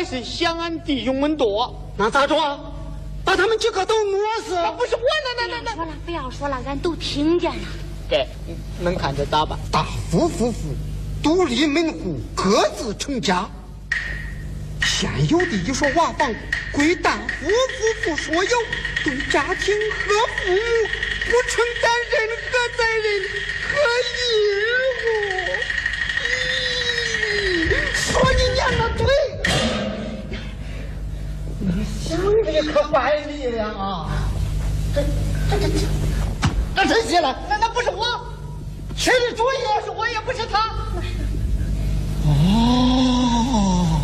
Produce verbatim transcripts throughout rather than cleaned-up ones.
是想俺弟兄们多。 那咋着？把他们几个都弄死？ 那不是我，那那那那。 说了，不要说了，俺都听见了。 对，能看着打吧？ 大夫夫妇独立门户，各自成家。现有的一所瓦房归大夫夫妇所有，对家庭和父母不承担任何责任和义务。说你娘的对，你想的可白力量啊！这这这这，这谁写了？那那不是我，谁的主意要是我，也不是他。哦。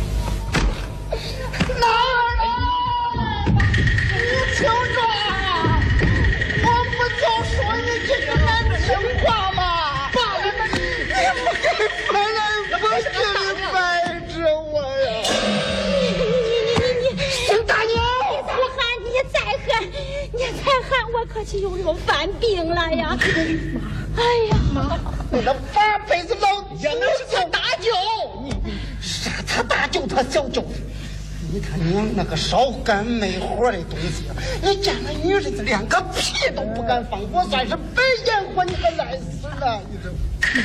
哪儿来？你听着，我不就说你这个人听话吗？罢了，你不给分了，不给你摆着我呀！ 你你你孙大娘， 你再喊，你再喊，你再喊，我可就有有犯病了呀！哎呀妈！ 为了八辈子老呀，那是他大舅， 你啥他大舅他小舅。你他娘那个烧干没活的东西，你见了女人子连个屁都不敢放，我算是白眼活，你可赖死了！你这，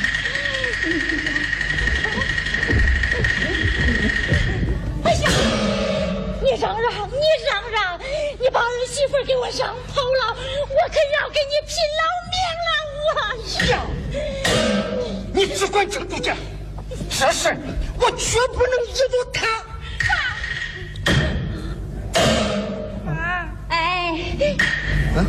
哎呀，你让让，你让让，你把儿媳妇给我让跑了，我可要给你拼老命了！我呀，你只管听住讲，这事我绝不能遗落他。 哎， 嗯，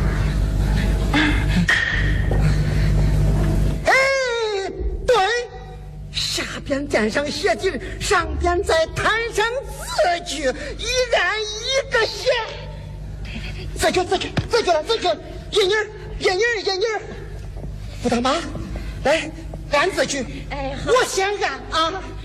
哎，对，下边垫上血迹，上边再摊上字据，一人一个血。字据，字据，字据了，字据，印印儿，印印儿，印印儿。吴大妈，来按字据。 哎，好， 我先按啊。